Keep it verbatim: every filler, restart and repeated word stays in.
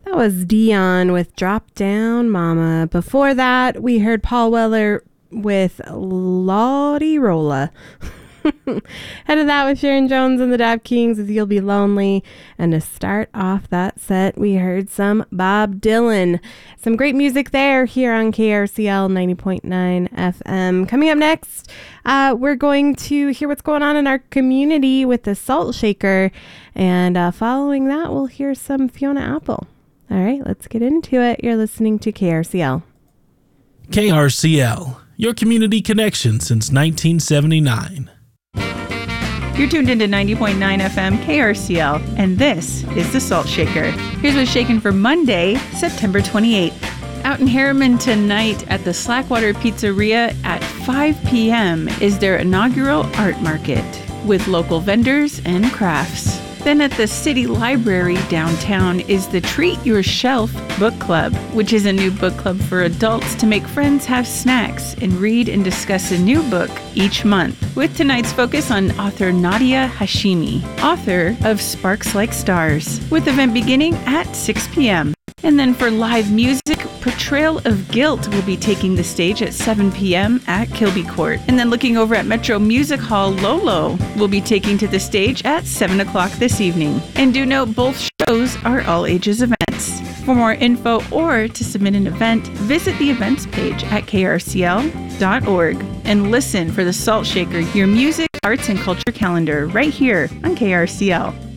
That was Dion with Drop Down Mama. Before that, we heard Paul Weller with Lottie Rolla. Headed that with Sharon Jones and the Dap Kings with You'll Be Lonely. And to start off that set, we heard some Bob Dylan. Some great music there here on K R C L ninety point nine F M. Coming up next, uh, we're going to hear what's going on in our community with the Salt Shaker. And uh, following that, we'll hear some Fiona Apple. All right, let's get into it. You're listening to K R C L. K R C L, your community connection since nineteen seventy-nine. You're tuned into ninety point nine F M K R C L, and this is the Salt Shaker. Here's what's shaking for Monday, September twenty-eighth. Out in Harriman tonight at the Slackwater Pizzeria at five p.m. is their inaugural art market with local vendors and crafts. Then at the City Library downtown is the Treat Your Shelf Book Club, which is a new book club for adults to make friends have snacks and read and discuss a new book each month, with tonight's focus on author Nadia Hashimi, author of Sparks Like Stars, with the event beginning at six p.m. And then for live music, Portrayal of Guilt will be taking the stage at seven p.m. at Kilby Court. And then looking over at Metro Music Hall, Lolo will be taking to the stage at seven o'clock this evening. And do note both shows are all ages events. For more info or to submit an event, visit the events page at K R C L dot org and listen for the Salt Shaker, your music, arts, and culture calendar right here on K R C L.